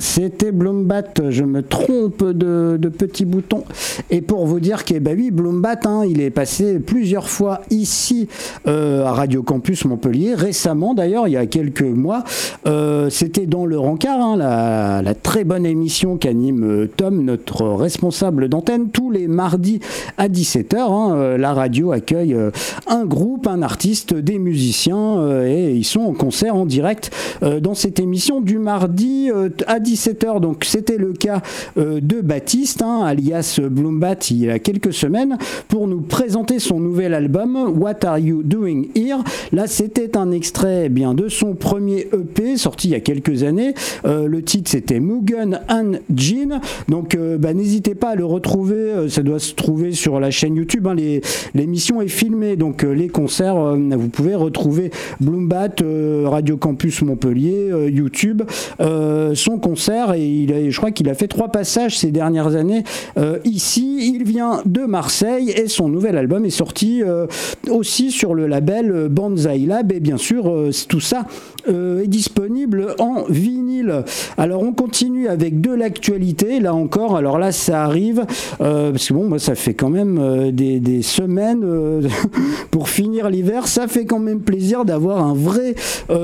c'était Bloombat, je me trompe de petit bouton. Et pour vous dire que, bah oui, Bloombat, il est passé plusieurs fois ici à Radio Campus Montpellier, récemment d'ailleurs, il y a quelques mois. C'était dans le Rencard, la très bonne émission qu'anime Tom, notre responsable d'antenne, tous les mardis à 17h. La radio accueille un groupe, un artiste, des musiciens, et ils sont en concert en direct dans cette émission du mardi à 17h. Donc c'était le cas de Baptiste, alias Bloombat, il y a quelques semaines, pour nous présenter son nouvel album What Are You Doing Here. Là c'était un extrait de son premier EP sorti il y a quelques années. Le titre c'était Mugen and Jean. Donc n'hésitez pas à le retrouver, ça doit se trouver sur la chaîne YouTube. L'émission est filmée, donc les concerts, vous pouvez retrouver Bloombat, Radio Campus Montpellier, YouTube, son concert, et je crois qu'il a fait 3 passages ces dernières années ici. Il vient de Marseille et son nouvel album est sorti aussi sur le label Banzai Lab, et bien sûr tout ça est disponible en vinyle. Alors on continue avec de l'actualité, là encore, alors là ça arrive parce que moi ça fait quand même des semaines pour finir l'hiver, ça fait quand même plaisir d'avoir un vrai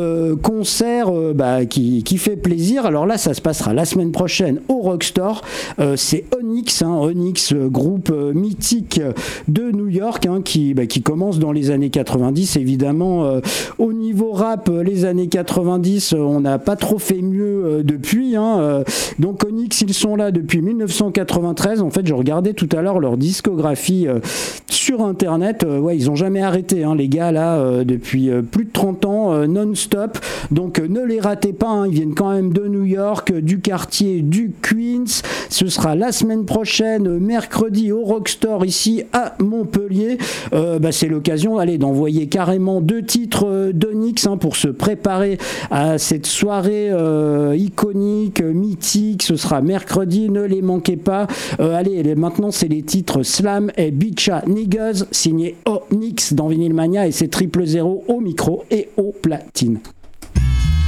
concert qui fait plaisir. Alors là ça se passera la semaine prochaine au Rockstore. C'est Onyx, Onyx, groupe mythique de New York, qui commence dans les années 90. Évidemment au niveau rap, les années 90, on n'a pas trop fait mieux depuis. Donc Onyx, ils sont là depuis 1993. En fait, je regardais tout à l'heure leur discographie sur internet. Ils n'ont jamais arrêté, les gars là, depuis plus de 30 ans, non-stop. Donc ne les ratez pas, ils viennent quand même de New York, du quartier du Queens. Ce sera la semaine prochaine, mercredi, au Rockstore ici à Montpellier. C'est l'occasion d'envoyer carrément 2 titres d'Onyx pour se préparer à cette soirée iconique, mythique. Ce sera mercredi, ne les manquez pas. Maintenant c'est les titres Slam et Bitcha Niggas, signé Onyx dans Vinyl Mania, et c'est 000 au micro et au platine.